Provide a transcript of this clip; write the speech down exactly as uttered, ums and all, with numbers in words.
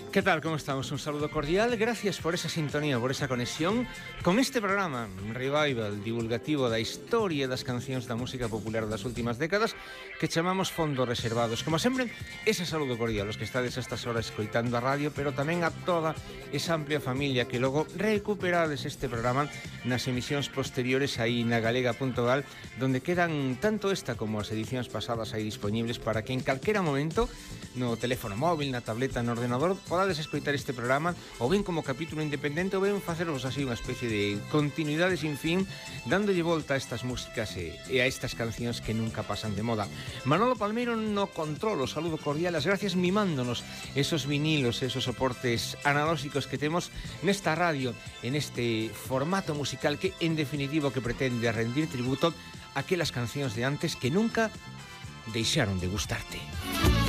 ¿Qué tal? ¿Cómo estamos? Un saludo cordial. Gracias por esa sintonía, por esa conexión con este programa Revival, divulgativo da historia das cancións da música popular das últimas décadas que chamamos Fondos Reservados. Como sempre, ese saludo cordial aos que estades a estas horas escoitando a radio, pero tamén a toda esa amplia familia que logo recuperades este programa nas emisións posteriores aí na galega punto gal, donde quedan tanto esta como as edicións pasadas aí disponibles para que en calquera momento no teléfono móvil, na tableta, no ordenador podades escoitar este programa ou ben como capítulo independente ou ben faceros así unha especie de continuidade sin fin, dándolle volta a estas músicas e, e a estas cancións que nunca pasan de moda. Manolo Palmeiro no control, o saludo cordial, as gracias mimándonos esos vinilos, esos soportes analóxicos que temos nesta radio, en este formato musical que en definitivo que pretende rendir tributo a aquelas cancións de antes que nunca deixaron de gustarte.